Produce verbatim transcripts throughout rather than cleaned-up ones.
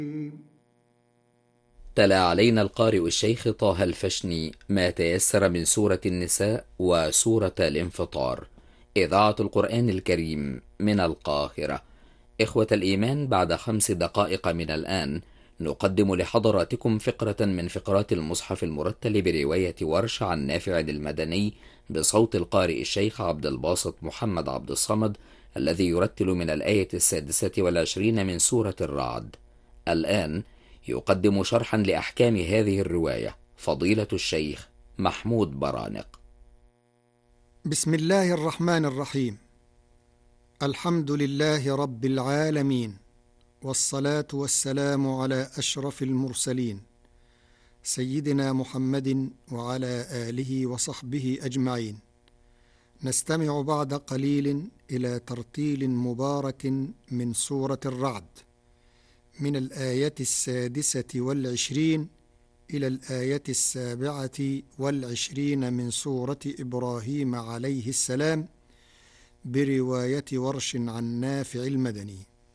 تلا علينا القارئ الشيخ طه الفشني ما تيسر من سورة النساء وسورة الانفطار. إذاعة القرآن الكريم من القاهرة. إخوة الإيمان، بعد خمس دقائق من الآن نقدم لحضراتكم فقرة من فقرات المصحف المرتل برواية ورش عن نافع المدني بصوت القارئ الشيخ عبد الباسط محمد عبد الصمد، الذي يرتل من الآية السادسة والعشرين من سورة الرعد. الآن يقدم شرحا لأحكام هذه الرواية فضيلة الشيخ محمود برانق. بسم الله الرحمن الرحيم. الحمد لله رب العالمين، والصلاة والسلام على أشرف المرسلين سيدنا محمد وعلى آله وصحبه أجمعين. نستمع بعد قليل إلى ترتيل مبارك من سورة الرعد من الآية السادسة والعشرين إلى الآية السابعة والعشرين من سورة إبراهيم عليه السلام برواية ورش عن نافع المدني.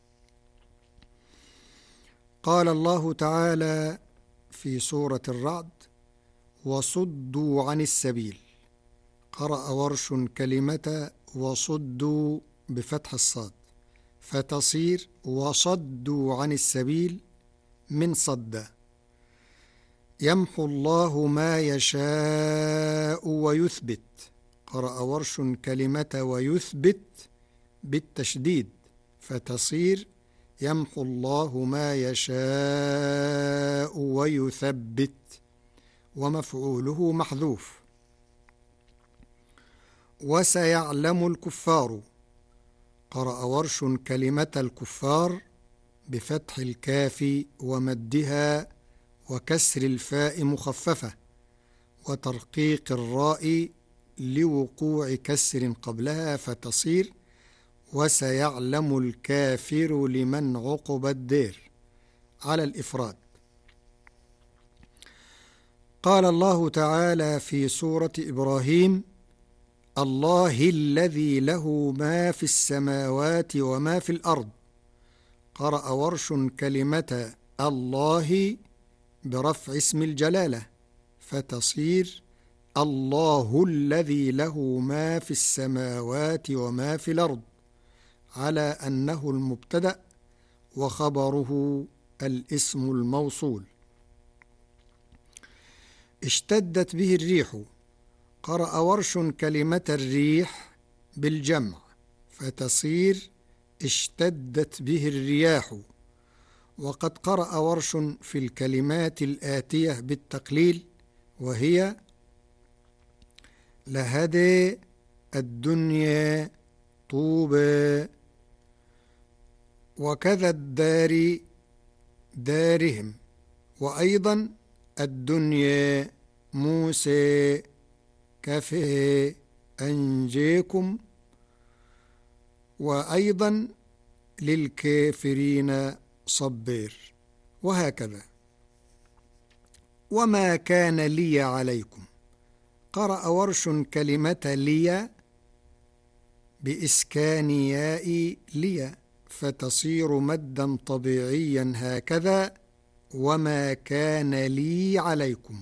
قال الله تعالى في سورة الرعد: وصدوا عن السبيل. قرأ ورش كلمة وصدوا بفتح الصاد، فتصير وصدوا عن السبيل من صد. يمحو الله ما يشاء ويثبت. قرأ ورش كلمة ويثبت بالتشديد، فتصير يمحو الله ما يشاء ويثبت، ومفعوله محذوف. وسيعلم الكفار. قرأ ورش كلمة الكفار بفتح الكاف ومدها وكسر الفاء مخففة وترقيق الراء لوقوع كسر قبلها، فتصير وسيعلم الكافر لمن عقب الدير على الإفراد. قال الله تعالى في سورة إبراهيم: الله الذي له ما في السماوات وما في الأرض. قرأ ورش كلمة الله برفع اسم الجلالة، فتصير الله الذي له ما في السماوات وما في الأرض، على أنه المبتدأ وخبره الاسم الموصول. اشتدت به الريح. قرأ ورش كلمة الريح بالجمع، فتصير اشتدت به الرياح. وقد قرأ ورش في الكلمات الآتية بالتقليل، وهي لهدي الدنيا طوبى، وكذا الدار دارهم، وأيضا الدنيا موسى كفه أنجيكم، وأيضا للكافرين صبير، وهكذا. وما كان لي عليكم. قرأ ورش كلمة لي بإسكان ياء لي، فتصير مدا طبيعيا هكذا: وما كان لي عليكم.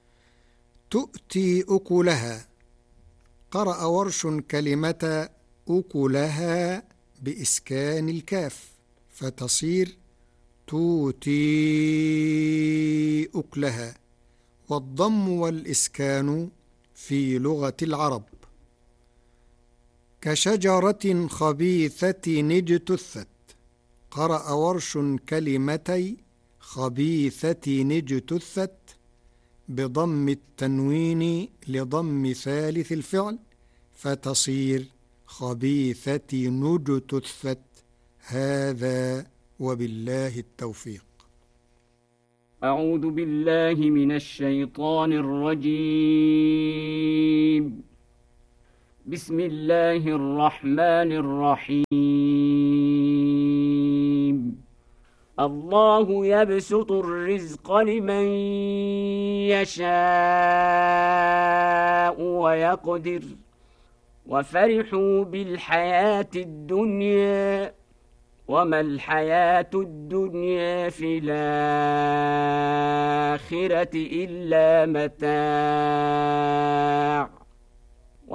تؤتي أكلها. قرأ ورش كلمة أكلها بإسكان الكاف، فتصير توتي أكلها، والضم والإسكان في لغة العرب. كشجرة خبيثة اجتثت. قرأ ورش كلمتي خبيثة اجتثت بضم التنوين لضم ثالث الفعل، فتصير خبيثة نجتثت. هذا وبالله التوفيق. أعوذ بالله من الشيطان الرجيم. بسم الله الرحمن الرحيم. الله يبسط الرزق لمن يشاء ويقدر، وفرحوا بالحياة الدنيا وما الحياة الدنيا في الآخرة إلا متاع